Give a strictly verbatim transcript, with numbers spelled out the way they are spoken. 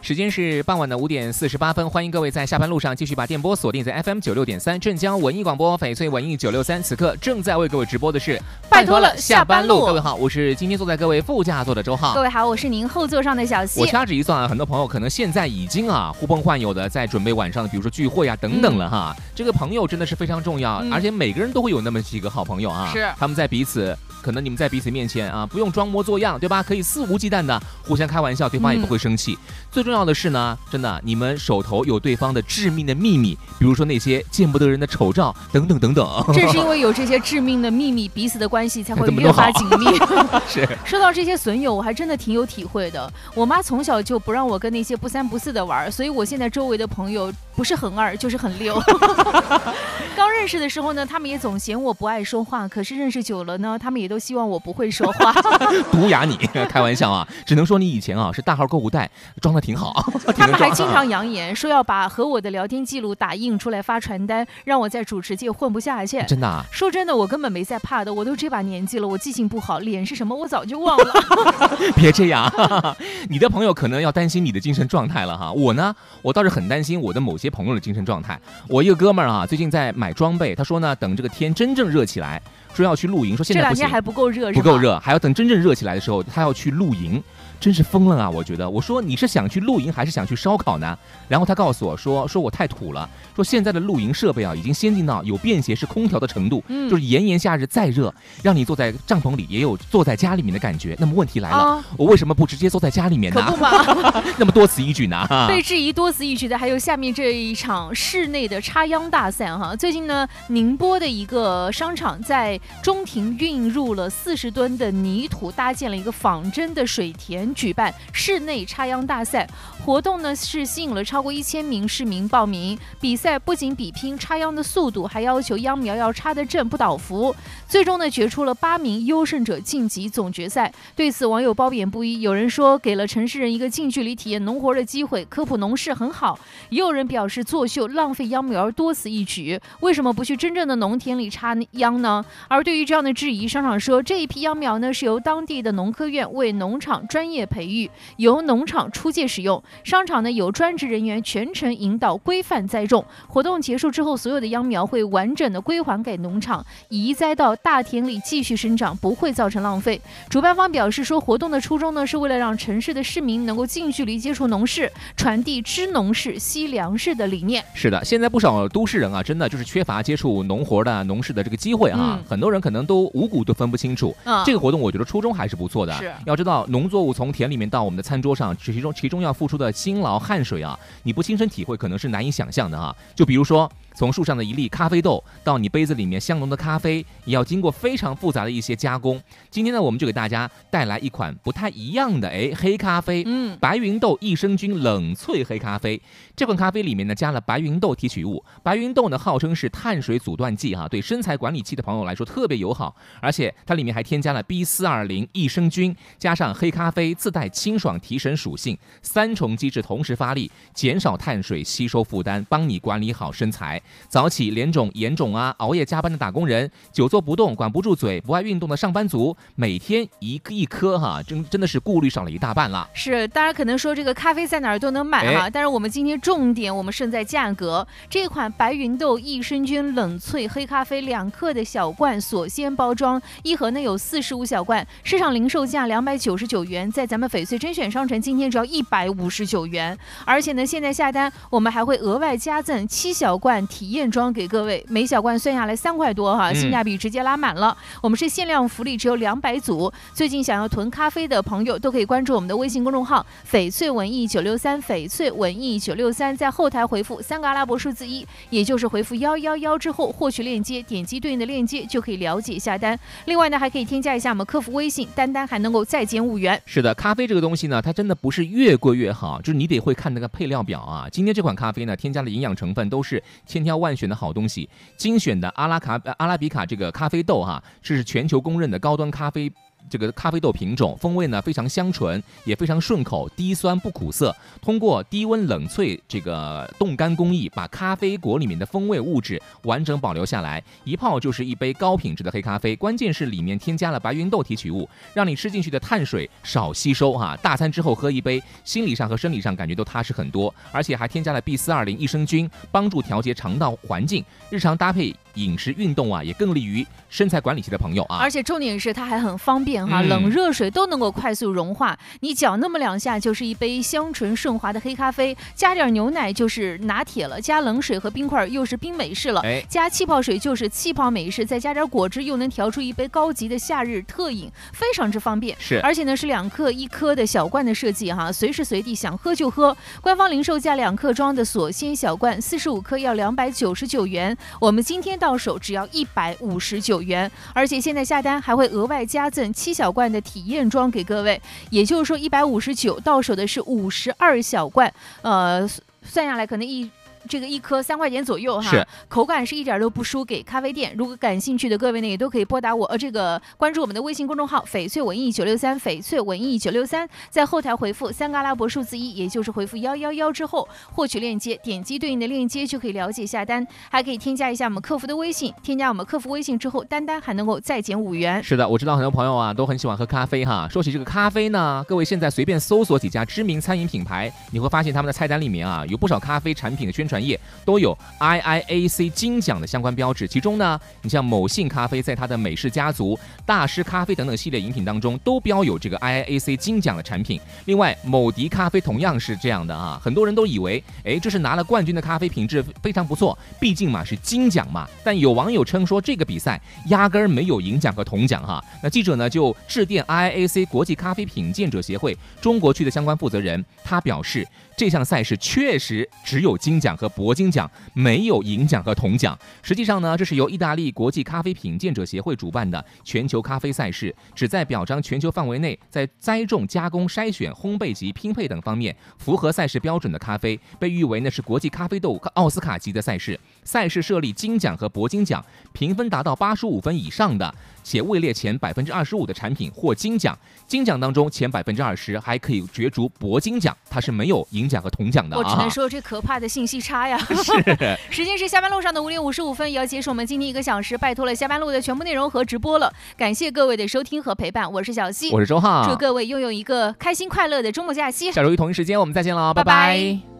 时间是傍晚的五点四十八分，欢迎各位在下班路上继续把电波锁定在 F M 九六点三镇江文艺广播翡翠文艺九六三，此刻正在为各位直播的是拜托了下班路。 各位好，我是今天坐在各位副驾座的周浩。 各位好，我是您后座上的小溪。 我掐指一算啊，很多朋友可能现在已经啊呼朋唤友的在准备晚上的，比如说聚会啊等等了哈。嗯、这个朋友真的是非常重要，嗯、而且每个人都会有那么几个好朋友啊， 是他们在彼此。可能你们在彼此面前啊，不用装模作样，对吧？可以肆无忌惮的互相开玩笑，对方也不会生气。嗯、最重要的是呢，真的，你们手头有对方的致命的秘密，比如说那些见不得人的丑照等等等等。 正是因为有这些致命的秘密，彼此的关系才会越发紧密。 是。 说到这些损友，我还真的挺有体会的。我妈从小就不让我跟那些不三不四的玩，所以我现在周围的朋友不是很二就是很六。刚认识的时候呢，他们也总嫌我不爱说话，可是认识久了呢，他们也都希望我不会说话。 毒哑你，开玩笑啊，只能说你以前啊是大号购物袋装的挺好。 他们还经常扬言说要把和我的聊天记录打印出来发传单，让我在主持界混不下去。 真的啊？ 说真的，我根本没在怕的，我都这把年纪了，我记性不好，脸是什么我早就忘了。 别这样，你的朋友可能要担心你的精神状态了哈。我呢，我倒是很担心我的某些朋友的精神状态。我一个哥们儿啊，最近在买装备，他说呢，等这个天真正热起来，说要去露营，说现在不行， 这两天还不够热， 不够热，还要等真正热起来的时候，他要去露营，真是疯了啊！我觉得，我说你是想去露营还是想去烧烤呢？然后他告诉我说，说我太土了，说现在的露营设备啊，已经先进到有便携式空调的程度，嗯、就是炎炎夏日再热，让你坐在帐篷里也有坐在家里面的感觉。那么问题来了，啊、我为什么不直接坐在家里面呢？ 可不嘛， 那么多此一举呢？ 被质疑多此一举的还有下面这一场室内的插秧大赛哈。最近呢，宁波的一个商场在中庭运入了四十吨的泥土，搭建了一个仿真的水田，举办室内插秧大赛。活动呢是吸引了超过一千名市民报名。比赛不仅比拼插秧的速度，还要求秧苗要插得正不倒伏。最终呢，决出了八名优胜者晋级总决赛。对此，网友褒贬不一。有人说给了城市人一个近距离体验农活的机会，科普农事很好；也有人表示作秀，浪费秧苗多此一举。为什么不去真正的农田里插秧呢？而对于这样的质疑，商场说这一批秧苗呢是由当地的农科院为农场专业培育，由农场出借使用。商场呢有专职人员全程引导规范栽种。活动结束之后，所有的秧苗会完整的归还给农场，移栽到大田里继续生长，不会造成浪费。主办方表示说，活动的初衷呢是为了让城市的市民能够近距离接触农事，传递知农事惜粮食的理念。 是的，现在不少都市人啊，真的就是缺乏接触农活的农事的这个机会啊，嗯、很多人可能都五谷都分不清楚。嗯、这个活动我觉得初衷还是不错的。 是， 要知道农作物从田里面到我们的餐桌上，其中其中要付出的辛劳汗水啊，你不亲身体会可能是难以想象的啊。就比如说，从树上的一粒咖啡豆到你杯子里面香浓的咖啡，也要经过非常复杂的一些加工。今天呢，我们就给大家带来一款不太一样的哎黑咖啡，嗯，白云豆益生菌冷萃黑咖啡。这款咖啡里面呢加了白云豆提取物，白云豆呢号称是碳水阻断剂哈，对身材管理期的朋友来说特别友好，而且它里面还添加了 B 四二零 益生菌，加上黑咖啡自带清爽提神属性，三重机制同时发力，减少碳水吸收负担，帮你管理好身材。早起脸肿眼肿啊，熬夜加班的打工人，久坐不动管不住嘴，不爱运动的上班族，每天一一颗哈，真真的是顾虑少了一大半了。 是，大家可能说这个咖啡在哪儿都能买哈，但是我们今天重点我们胜在价格。这款白云豆益生菌冷萃黑咖啡两克的小罐锁鲜包装，一盒呢有四十五小罐，市场零售价两百九十九元，在咱们翡翠甄选商城今天只要一百五十九元。而且呢，现在下单我们还会额外加赠七小罐体验装给各位，每小罐算下来三块多哈，性价比直接拉满了。嗯、我们是限量福利，只有两百组。最近想要囤咖啡的朋友都可以关注我们的微信公众号翡翠文艺九六三，翡翠文艺九六三，在后台回复三个阿拉伯数字一，也就是回复幺幺幺之后获取链接，点击对应的链接就可以了解下单。另外呢，还可以添加一下我们客服微信，单单还能够再减五元。 是的，咖啡这个东西呢，它真的不是越贵越好，就是你得会看那个配料表啊。今天这款咖啡呢，添加的营养成分都是千挑万选的好东西，精选的阿拉卡阿拉比卡这个咖啡豆哈、啊，是全球公认的高端咖啡这个咖啡豆品种，风味呢非常香醇，也非常顺口，低酸不苦涩。通过低温冷萃这个冻干工艺，把咖啡果里面的风味物质完整保留下来，一泡就是一杯高品质的黑咖啡。关键是里面添加了白芸豆提取物，让你吃进去的碳水少吸收哈、啊。大餐之后喝一杯，心理上和生理上感觉都踏实很多，而且还添加了 B 四二零益生菌，帮助调节肠道环境。日常搭配饮食运动啊，也更利于身材管理期的朋友啊。 而且重点是它还很方便哈、 嗯， 冷热水都能够快速融化，你搅那么两下就是一杯香醇顺滑的黑咖啡，加点牛奶就是拿铁了，加冷水和冰块又是冰美式了， 哎， 加气泡水就是气泡美式，再加点果汁又能调出一杯高级的夏日特饮，非常之方便。 是， 而且呢是两克一颗的小罐的设计哈，随时随地想喝就喝。官方零售价两克装的锁鲜小罐，四十五克要两百九十九元，我们今天到手只要一百五十九元，而且现在下单还会额外加赠七小罐的体验装给各位，也就是说一百五十九到手的是五十二小罐，呃，算下来可能一。这个一颗三块钱左右哈，口感是一点都不输给咖啡店。如果感兴趣的各位呢，也都可以拨打我呃这个关注我们的微信公众号翡翠文艺九六三，翡翠文艺九六三，在后台回复三个阿拉伯数字一，也就是回复幺幺幺之后获取链接，点击对应的链接就可以了解下单，还可以添加一下我们客服的微信，添加我们客服微信之后，单单还能够再减五元。 是的，我知道很多朋友啊都很喜欢喝咖啡哈。说起这个咖啡呢，各位现在随便搜索几家知名餐饮品牌，你会发现他们的菜单里面啊有不少咖啡产品的宣传页都有I I A C 金奖的相关标志，其中呢，你像某信咖啡在它的美式家族、大师咖啡等等系列饮品当中都标有这个 I I A C 金奖的产品。另外，某迪咖啡同样是这样的啊，很多人都以为，哎，这是拿了冠军的咖啡，品质非常不错，毕竟嘛是金奖嘛。但有网友称说，这个比赛压根儿没有银奖和铜奖哈。那记者呢就致电 I I A C 国际咖啡品鉴者协会中国区的相关负责人，他表示，这项赛事确实只有金奖和铂金奖，没有银奖和铜奖。实际上呢，这是由意大利国际咖啡品鉴者协会主办的全球咖啡赛事，旨在表彰全球范围内在栽种、加工、筛选、烘焙及拼配等方面符合赛事标准的咖啡，被誉为呢是国际咖啡豆奥斯卡级的赛事。赛事设立金奖和铂金奖，评分达到八十五分以上的，且位列前百分之二十五的产品获金奖。金奖当中前百分之二十还可以角逐铂金奖，它是没有银奖和铜奖的啊。 我只能说这可怕的信息差呀！是，时间是下班路上的五点五十五分，也要结束我们今天一个小时，拜托了下班路的全部内容和直播了。感谢各位的收听和陪伴，我是小溪， 我是周浩， 祝各位拥有一个开心快乐的周末假期。 下周一同一时间我们再见了，拜拜。 拜拜。